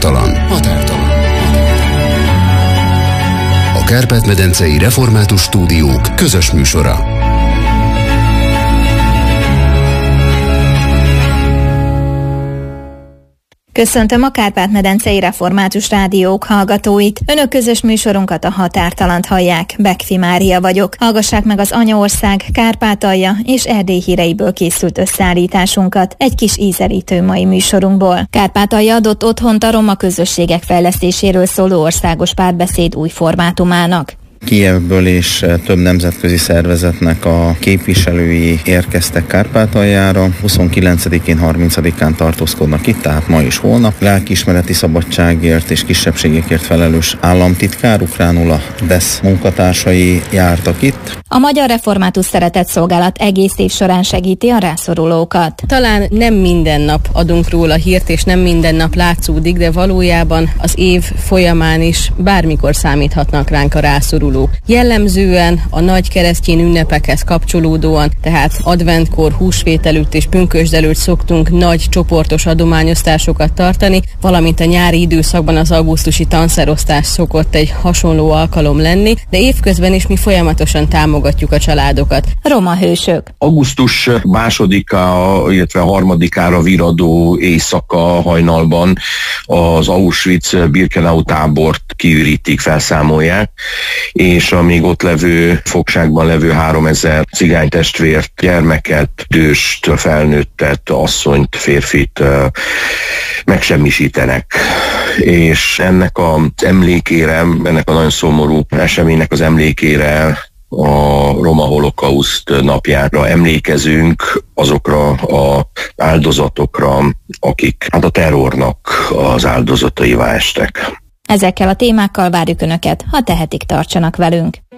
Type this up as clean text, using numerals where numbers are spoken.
Határtalan. A Kárpát-medencei Református Stúdiók közös műsora. Köszöntöm a Kárpát-medencei Református Rádiók hallgatóit. Önök közös műsorunkat, a Határtalant hallják. Bekfi Mária vagyok. Hallgassák meg az Anyaország, Kárpátalja és Erdély híreiből készült összeállításunkat egy kis ízelítő mai műsorunkból. Kárpátalja adott otthont a roma közösségek fejlesztéséről szóló országos párbeszéd új formátumának. Kijevből és több nemzetközi szervezetnek a képviselői érkeztek Kárpátaljára. 29-én, 30-án tartózkodnak itt, tehát ma és holnap. Lelkiismereti szabadságért és kisebbségekért felelős államtitkár, ukránul a DESZ munkatársai jártak itt. A Magyar Református Szeretetszolgálat egész év során segíti a rászorulókat. Talán nem minden nap adunk róla hírt, és nem minden nap látszódik, de valójában az év folyamán is bármikor számíthatnak ránk a rászorulók. Jellemzően a nagy keresztény ünnepekhez kapcsolódóan, tehát adventkor, húsvét előtt és pünkösd előtt szoktunk nagy csoportos adományosztásokat tartani, valamint a nyári időszakban az augusztusi tanszerosztás szokott egy hasonló alkalom lenni, de évközben is mi folyamatosan támogatjuk a családokat. Roma hősök. Augusztus 2-a, illetve 3-ára viradó éjszaka hajnalban az Auschwitz-Birkenau tábort kiürítik, felszámolják, és a még ott levő fogságban levő 3000 cigánytestvért, gyermeket, időst, felnőttet, asszonyt, férfit megsemmisítenek. És ennek az emlékére, ennek a nagyon szomorú eseménynek az emlékére a Roma Holokauszt napjára emlékezünk azokra az áldozatokra, akik a terrornak az áldozataivá estek. Ezekkel a témákkal várjuk Önöket, ha tehetik, tartsanak velünk.